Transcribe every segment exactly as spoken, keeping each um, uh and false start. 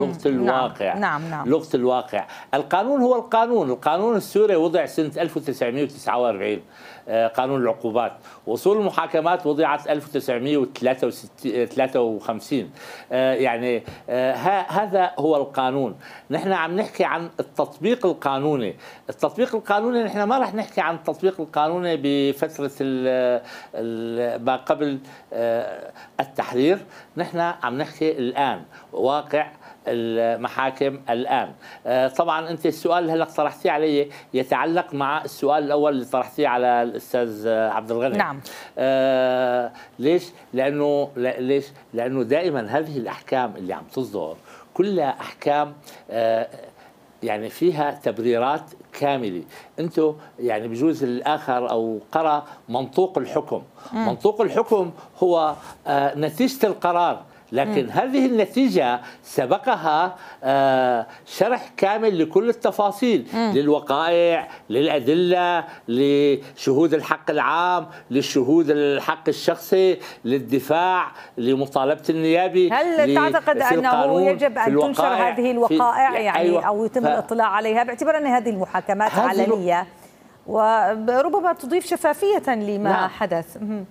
لغة الواقع. نعم نعم. لغة الواقع. القانون هو القانون. القانون السوري وضع سنة ألف وتسعمئة وتسعة وأربعين، قانون العقوبات. وصول المحاكمات وضعت ألف وتسعمئة وثلاثة وخمسين. يعني هذا هو القانون. نحن عم نحكي عن التطبيق القانوني. التطبيق القانوني نحن ما رح نحكي عن التطبيق القانوني بفترة ما قبل التحرير. نحن عم نحكي الآن واقع المحاكم الآن. طبعا أنت السؤال اللي هلق طرحتيه علي يتعلق مع السؤال الأول اللي طرحتيه على الأستاذ عبد الغني. نعم. آه ليش؟ لأنه ليش؟ لأنه دائما هذه الأحكام اللي عم تصدر كلها أحكام آه يعني فيها تبريرات كاملة. انتم يعني بجوز الآخر أو قرأ منطوق الحكم. م. منطوق الحكم هو آه نتيجة القرار، لكن م. هذه النتيجة سبقها آه شرح كامل لكل التفاصيل، م. للوقائع، للأدلة، لشهود الحق العام، للشهود الحق الشخصي، للدفاع، لمطالبة النيابي. هل تعتقد أنه يجب أن تنشر هذه الوقائع يعني أيوة أو يتم ف... الاطلاع عليها باعتبار أن هذه المحاكمات علنية وربما تضيف شفافية لما نعم. حدث؟ م.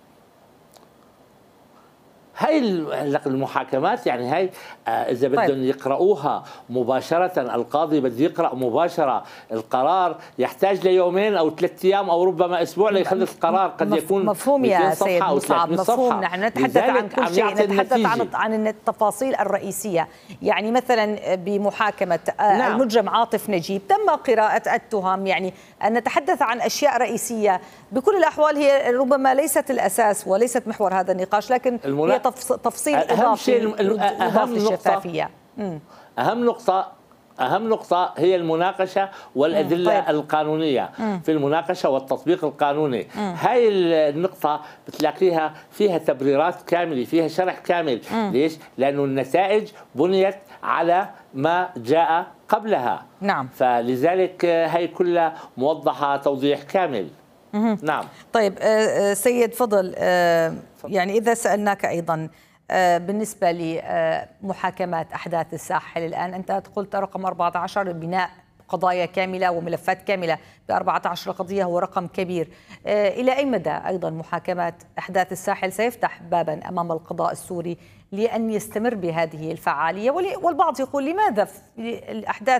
هاي المحاكمات يعني هاي إذا بدهم طيب. يقرأوها مباشرة، القاضي بده يقرأ مباشرة القرار، يحتاج ليومين أو ثلاثة أيام أو ربما أسبوع ليخلص القرار. قد يكون مفهوم يا سيد مصعب، مفهوم. نحن نتحدث عن كل شيء، نتحدث عن عن التفاصيل الرئيسية. يعني مثلا بمحاكمة نعم. المجرم عاطف نجيب تم قراءة التهم، يعني أن نتحدث عن أشياء رئيسية بكل الأحوال هي ربما ليست الأساس وليست محور هذا النقاش، لكن هي تفصيل إضافي أهم الشفافية. أهم نقطة أهم نقطة هي المناقشة والأدلة طيب. القانونية مم. في المناقشة والتطبيق القانوني. مم. هاي النقطة بتلاقيها فيها تبريرات كاملة، فيها شرح كامل. مم. ليش؟ لأنه النتائج بنيت على ما جاء قبلها. نعم. فلذلك هاي كلها موضحة توضيح كامل. مم. نعم. طيب سيد فضل، يعني إذا سألناك أيضا بالنسبة لمحاكمات أحداث الساحل الآن، أنت قلت رقم أربعة عشر بناء قضايا كاملة وملفات كاملة ب أربعة عشر قضية هو رقم كبير. إلى أي مدى أيضا محاكمات أحداث الساحل سيفتح بابا أمام القضاء السوري لأن يستمر بهذه الفعالية؟ والبعض يقول لماذا في الأحداث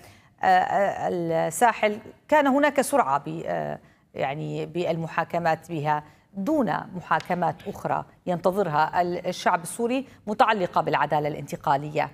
الساحل كان هناك سرعة يعني بالمحاكمات بها دون محاكمات أخرى ينتظرها الشعب السوري متعلقة بالعدالة الانتقالية؟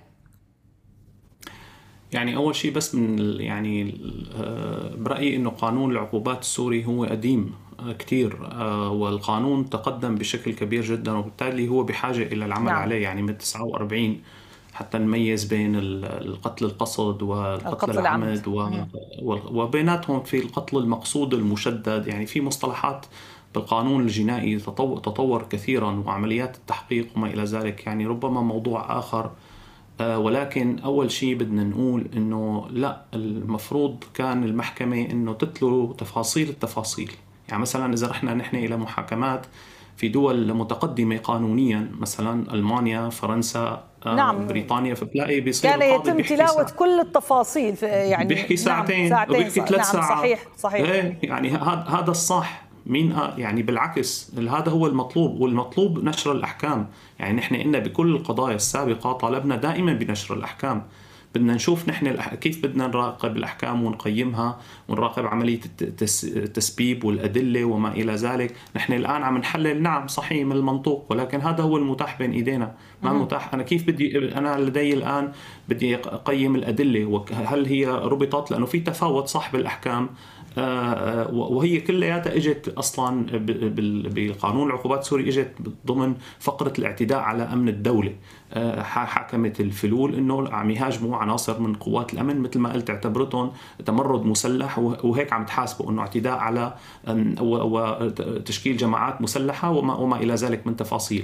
يعني أول شيء بس من يعني برأيي إنه قانون العقوبات السوري هو قديم كتير، والقانون تقدم بشكل كبير جدا، وبالتالي هو بحاجة إلى العمل نعم. عليه. يعني من تسعة وأربعين حتى نميز بين القتل القصد والقتل العمد وبيناتهم في القتل المقصود المشدد. يعني في مصطلحات بالقانون الجنائي تطور كثيرا وعمليات التحقيق وما إلى ذلك، يعني ربما موضوع آخر. ولكن أول شيء بدنا نقول إنه لا، المفروض كان المحكمة إنه تتلو تفاصيل التفاصيل. يعني مثلا إذا رحنا نحن إلى محاكمات في دول متقدمة قانونيا مثلا ألمانيا، فرنسا، نعم. بريطانيا، فبتلاقي بيصير كان يتم تلاوة كل التفاصيل يعني بيحكي ساعتين, نعم. ساعتين وبيحكي ثلاث نعم. ساعات. صحيح صحيح. ايه يعني هذا الصح. مين يعني بالعكس هذا هو المطلوب، والمطلوب نشر الأحكام. يعني نحن إن بكل القضايا السابقة طالبنا دائما بنشر الأحكام. بدنا نشوف نحن كيف بدنا نراقب الأحكام ونقيمها ونراقب عملية التسبيب والأدلة وما إلى ذلك. نحن الآن عم نحلل نعم صحيح من المنطوق، ولكن هذا هو المتاح بين إيدينا. ما متاح أنا كيف بدي أنا لدي الآن بدي أقيم الأدلة وهل هي ربطت، لأنه في تفاوت صح بالأحكام، وهي كلياتها اجت اصلا بقانون العقوبات السوري اجت ضمن فقره الاعتداء على امن الدوله. حكمت الفلول انه عم يهاجموا عناصر من قوات الامن، مثل ما قلت اعتبرتهم تمرد مسلح، وهيك عم تحاسبوا انه اعتداء على وتشكيل جماعات مسلحه وما وما الى ذلك من تفاصيل.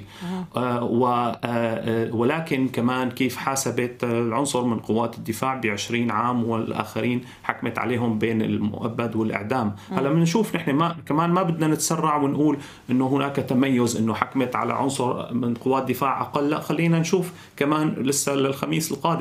ولكن كمان كيف حاسبت العنصر من قوات الدفاع بعشرين عام والاخرين حكمت عليهم بين المؤبد والاعدام. هلا بنشوف نحن ما كمان ما بدنا نتسرع ونقول انه هناك تميز انه حكمت على عنصر من قوات دفاع اقل. لا، خلينا نشوف كمان لسه للخميس القادم